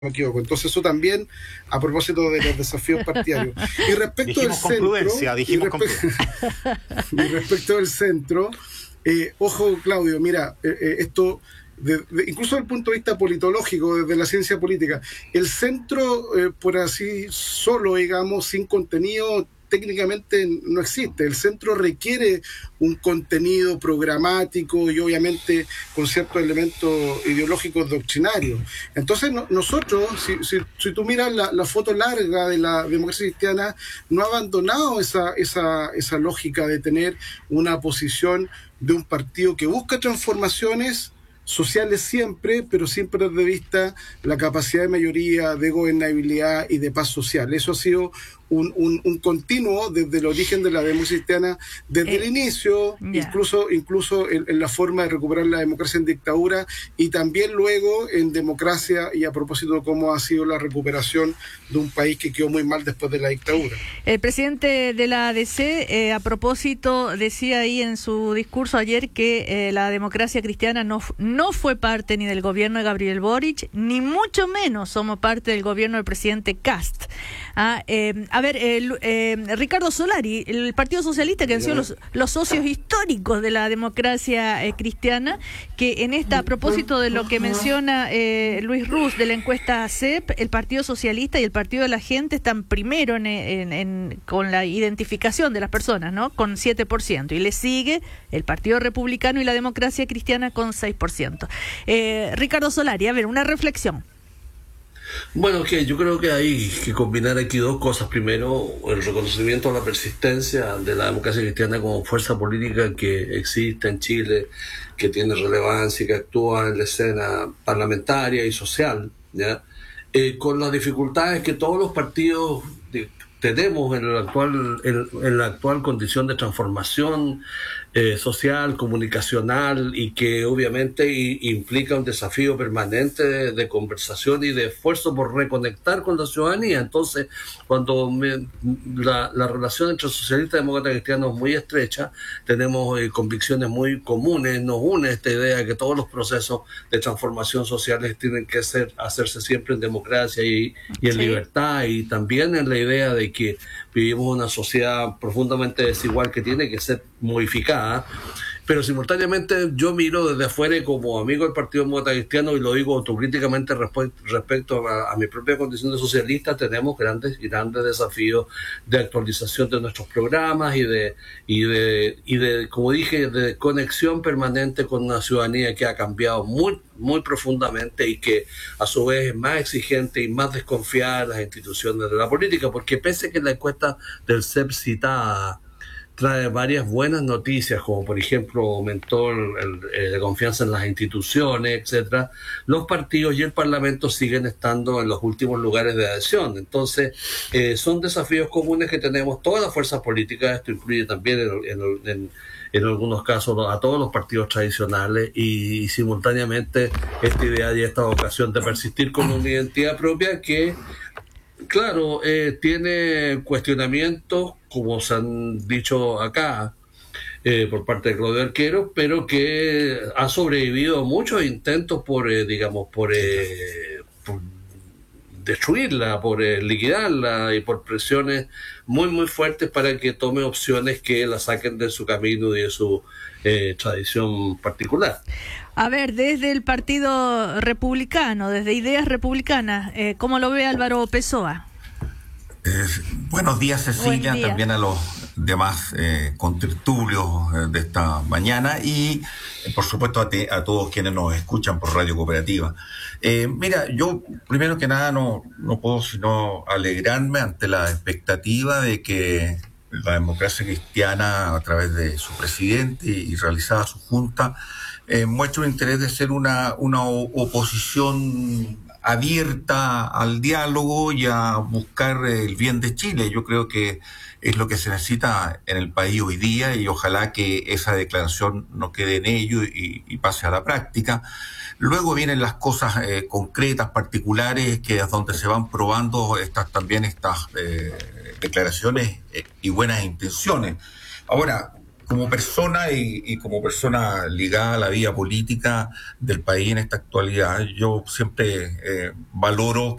me equivoco. Entonces eso también a propósito de los desafíos partidarios. Y respecto del centro, y respecto del centro, ojo Claudio, mira, esto incluso desde el punto de vista politológico, desde la ciencia política, el centro por así solo, digamos, sin contenido, técnicamente no existe. El centro requiere un contenido programático y obviamente con ciertos elementos ideológicos doctrinarios. Entonces nosotros, si tú miras la foto larga de la democracia cristiana, no ha abandonado esa lógica de tener una posición de un partido que busca transformaciones sociales siempre, pero sin perder de vista la capacidad de mayoría, de gobernabilidad y de paz social. Eso ha sido un continuo desde el origen de la democracia cristiana, desde el inicio, incluso en la forma de recuperar la democracia en dictadura y también luego en democracia, y a propósito de cómo ha sido la recuperación de un país que quedó muy mal después de la dictadura. El presidente de la ADC, a propósito, decía ahí en su discurso ayer que la democracia cristiana no fue parte ni del gobierno de Gabriel Boric, ni mucho menos somos parte del gobierno del presidente Kast. Ricardo Solari, el Partido Socialista, que han sido los socios históricos de la democracia cristiana, que en esta, a propósito de lo que menciona Luis Ruz de la encuesta CEP, el Partido Socialista y el Partido de la Gente están primero con la identificación de las personas, ¿no? Con 7%, y le sigue el Partido Republicano y la Democracia Cristiana con 6%. Ricardo Solari, a ver, una reflexión. Bueno, yo creo que hay que combinar aquí dos cosas. Primero, el reconocimiento a la persistencia de la democracia cristiana como fuerza política que existe en Chile, que tiene relevancia y que actúa en la escena parlamentaria y social, ¿ya? Con las dificultades que todos los partidos tenemos en la actual condición de transformación social, comunicacional, y que obviamente implica un desafío permanente de conversación y de esfuerzo por reconectar con la ciudadanía. Entonces, cuando la relación entre socialistas y demócratas cristianos es muy estrecha, tenemos convicciones muy comunes, nos une esta idea de que todos los procesos de transformación sociales tienen que hacerse siempre en democracia y en libertad, y también en la idea de que vivimos una sociedad profundamente desigual que tiene que ser modificada, pero simultáneamente yo miro desde afuera como amigo del Partido Demócrata Cristiano, y lo digo autocríticamente respecto a mi propia condición de socialista. Tenemos grandes desafíos de actualización de nuestros programas y de como dije, de conexión permanente con una ciudadanía que ha cambiado muy profundamente y que a su vez es más exigente y más desconfiada de las instituciones de la política, porque pese a que la encuesta del CEP citada trae varias buenas noticias, como por ejemplo aumentó la confianza en las instituciones, etcétera, los partidos y el Parlamento siguen estando en los últimos lugares de adhesión. Entonces, son desafíos comunes que tenemos todas las fuerzas políticas. Esto incluye también en algunos casos a todos los partidos tradicionales, y simultáneamente esta idea y esta vocación de persistir con una identidad propia que, claro, tiene cuestionamientos, como se han dicho acá, por parte de Claudio Arquero, pero que ha sobrevivido a muchos intentos por destruirla, por liquidarla, y por presiones muy fuertes para que tome opciones que la saquen de su camino y de su tradición particular. A ver, desde el Partido Republicano, desde Ideas Republicanas, ¿cómo lo ve Álvaro Pessoa? Buenos días, Cecilia, también a los demás contertulios de esta mañana, y por supuesto a todos quienes nos escuchan por Radio Cooperativa. Mira, yo primero que nada no puedo sino alegrarme ante la expectativa de que la democracia cristiana, a través de su presidente y realizada su junta, muestra un interés de ser una oposición abierta al diálogo y a buscar el bien de Chile. Yo creo que es lo que se necesita en el país hoy día, y ojalá que esa declaración no quede en ello y pase a la práctica. Luego vienen las cosas concretas, particulares, que es donde se van probando estas declaraciones y buenas intenciones. Ahora, como persona y como persona ligada a la vida política del país en esta actualidad, yo siempre valoro